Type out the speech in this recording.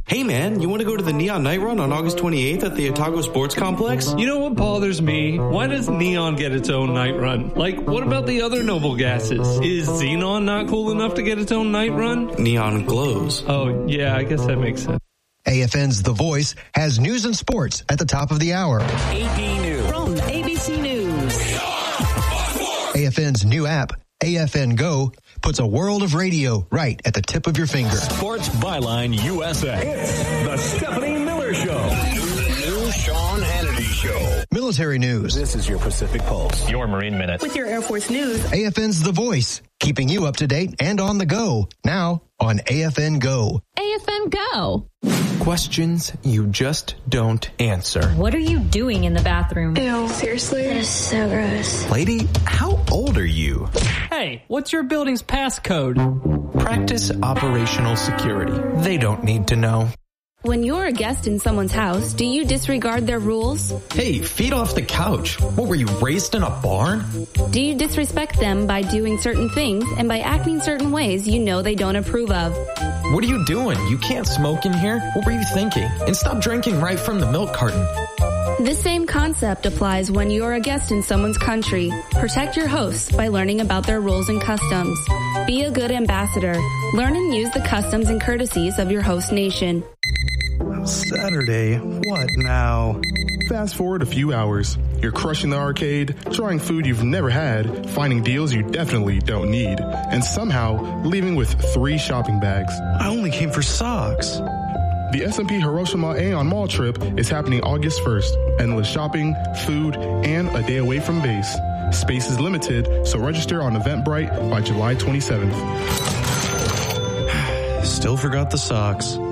Hey man, you want to go to the Neon Night Run on August 28th at the Otago Sports Complex? You know what bothers me? Why does Neon get its own night run? Like, what about the other noble gases? Is Xenon not cool enough to get its own night run? Neon glows. Oh, yeah, I guess that makes sense. AFN's The Voice has news and sports at the top of the hour. AP News. From ABC News. AFN's new app, AFN Go, puts a world of radio right at the tip of your finger. Sports Byline USA. It's the Stephanie Miller Show. The new Sean Hannity Show. Military news. This is your Pacific Pulse. Your Marine Minute. With your Air Force News. AFN's The Voice, keeping you up to date and on the go. Now on AFN Go. AFN Go. Questions you just don't answer. What are you doing in the bathroom? Ew, seriously? That is so gross. Lady, how old are you? Hey, what's your building's passcode? Practice operational security. They don't need to know. When you're a guest in someone's house, do you disregard their rules? Hey, feet off the couch. What, were you raised in a barn? Do you disrespect them by doing certain things and by acting certain ways you know they don't approve of? What are you doing? You can't smoke in here. What were you thinking? And stop drinking right from the milk carton. The same concept applies when you're a guest in someone's country. Protect your hosts by learning about their rules and customs. Be a good ambassador. Learn and use the customs and courtesies of your host nation. Saturday, what now? Fast forward a few hours. You're crushing the arcade, trying food you've never had, finding deals you definitely don't need, and somehow leaving with 3 shopping bags. I only came for socks. The S&P Hiroshima Aeon Mall trip is happening August 1st. Endless shopping, food, and a day away from base. Space is limited, so register on Eventbrite by July 27th. Still forgot the socks.